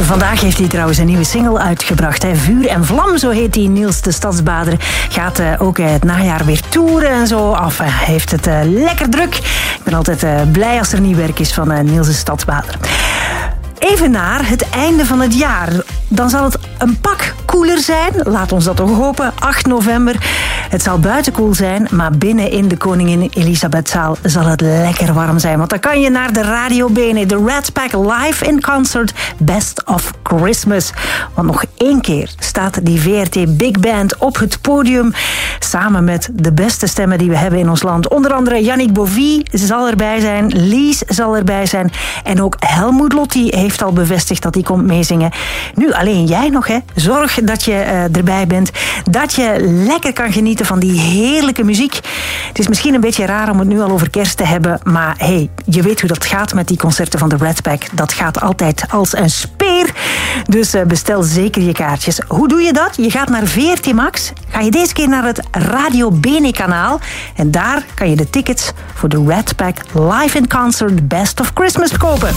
Vandaag heeft hij trouwens een nieuwe single uitgebracht. Hè. Vuur en Vlam, zo heet hij. Niels de Stadsbader gaat ook het najaar weer toeren en zo. Hij heeft het lekker druk. Ik ben altijd blij als er nieuw werk is van Niels de Stadsbader. Even naar het einde van het jaar. Dan zal het een pak koeler zijn. Laat ons dat toch hopen. 8 november. Het zal buiten koel zijn, maar binnen in de Koningin Elisabethzaal zal het lekker warm zijn. Want dan kan je naar de Radio Bene, de Rat Pack live in concert Best of Christmas. Want nog 1 keer staat die VRT Big Band op het podium. Samen met de beste stemmen die we hebben in ons land. Onder andere Yannick Bovie zal erbij zijn. Lies zal erbij zijn. En ook Helmoet Lotti heeft al bevestigd dat hij komt meezingen. Nu alleen jij nog, hè. Zorg dat je erbij bent. Dat je lekker kan genieten van die heerlijke muziek. Het is misschien een beetje raar om het nu al over kerst te hebben. Maar hey, je weet hoe dat gaat met die concerten van de Rat Pack. Dat gaat altijd als een speer. Dus bestel zeker je kaartjes. Hoe doe je dat? Je gaat naar VRT Max. Ga je deze keer naar het Radio Bene kanaal. En daar kan je de tickets voor de Rat Pack live in concert Best of Christmas kopen.